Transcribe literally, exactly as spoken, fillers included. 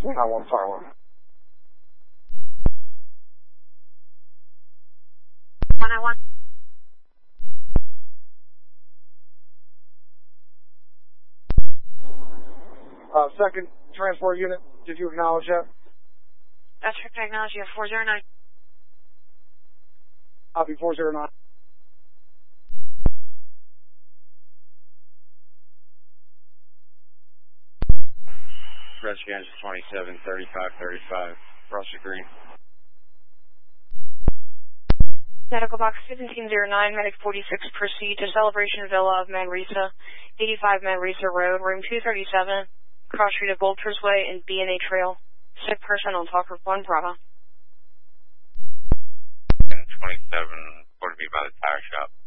I want fire one. One I one. Uh, second transport unit, did you acknowledge that? That's for technology at four zero nine. Copy four zero nine. Rescue engine twenty-seven, thirty-five, thirty-five, Russia Green. Medical box seventeen zero nine, medic forty-six, proceed to Celebration Villa of Manresa, eighty-five Manresa Road, room two thirty-seven, cross street of Bolters Way and B and A Trail. Sick person on Talker one Bravo. twenty-seven, going to be by the tire shop.